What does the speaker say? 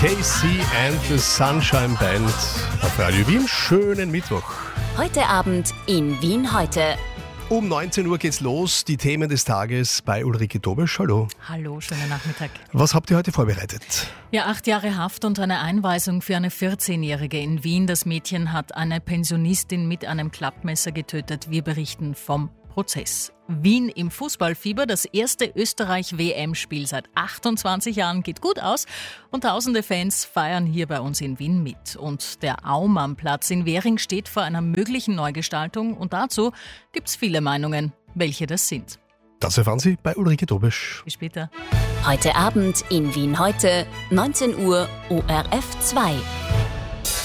Casey and the Sunshine Band auf Radio Wien. Schönen Mittwoch. Heute Abend in Wien heute. Um 19 Uhr geht's los. Die Themen des Tages bei Ulrike Dobisch. Hallo. Hallo, schönen Nachmittag. Was habt ihr heute vorbereitet? Ja, 8 Jahre Haft und eine Einweisung für eine 14-Jährige in Wien. Das Mädchen hat eine Pensionistin mit einem Klappmesser getötet. Wir berichten vom Prozess. Wien im Fußballfieber. Das erste Österreich-WM-Spiel seit 28 Jahren geht gut aus und tausende Fans feiern hier bei uns in Wien mit. Und der Aumannplatz in Währing steht vor einer möglichen Neugestaltung und dazu gibt's viele Meinungen, welche das sind. Das erfahren Sie bei Ulrike Dobisch. Bis später. Heute Abend in Wien heute, 19 Uhr, ORF 2.